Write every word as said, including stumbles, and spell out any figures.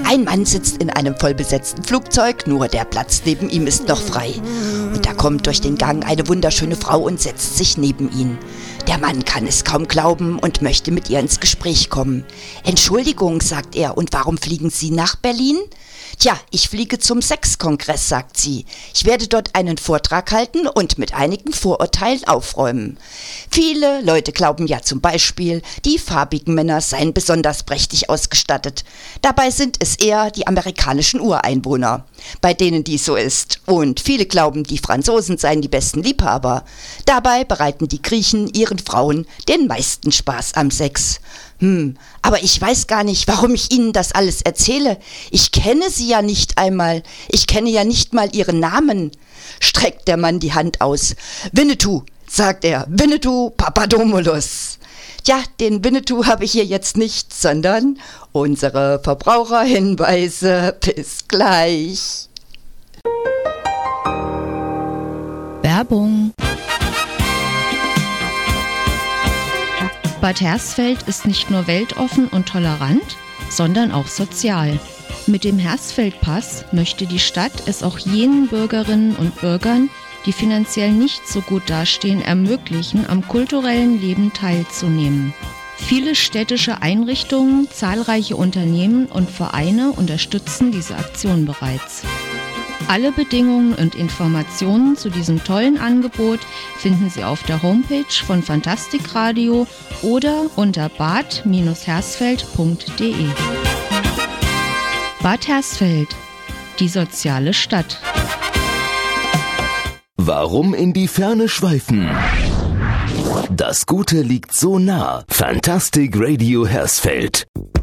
Ein Mann sitzt in einem vollbesetzten Flugzeug, nur der Platz neben ihm ist noch frei. Und da kommt durch den Gang eine wunderschöne Frau und setzt sich neben ihn. Der Mann kann es kaum glauben und möchte mit ihr ins Gespräch kommen. Entschuldigung, sagt er, und warum fliegen Sie nach Berlin? Tja, ich fliege zum Sexkongress, sagt sie. Ich werde dort einen Vortrag halten und mit einigen Vorurteilen aufräumen. Viele Leute glauben ja zum Beispiel, die farbigen Männer seien besonders prächtig ausgestattet. Dabei sind es eher die amerikanischen Ureinwohner, bei denen dies so ist. Und viele glauben, die Franzosen seien die besten Liebhaber. Dabei bereiten die Griechen ihren Frauen den meisten Spaß am Sex. Hm, aber ich weiß gar nicht, warum ich Ihnen das alles erzähle. Ich kenne Sie ja nicht einmal. Ich kenne ja nicht mal Ihren Namen. Streckt der Mann die Hand aus. Winnetou, sagt er. Winnetou Papadomoulos. Tja, den Winnetou habe ich hier jetzt nicht, sondern unsere Verbraucherhinweise. Bis gleich. Werbung. Bad Hersfeld ist nicht nur weltoffen und tolerant, sondern auch sozial. Mit dem Hersfeldpass möchte die Stadt es auch jenen Bürgerinnen und Bürgern, die finanziell nicht so gut dastehen, ermöglichen, am kulturellen Leben teilzunehmen. Viele städtische Einrichtungen, zahlreiche Unternehmen und Vereine unterstützen diese Aktion bereits. Alle Bedingungen und Informationen zu diesem tollen Angebot finden Sie auf der Homepage von Fantastikradio oder unter bad hersfeld punkt de. Bad Hersfeld, die soziale Stadt. Warum in die Ferne schweifen? Das Gute liegt so nah. Fantastic Radio Hersfeld.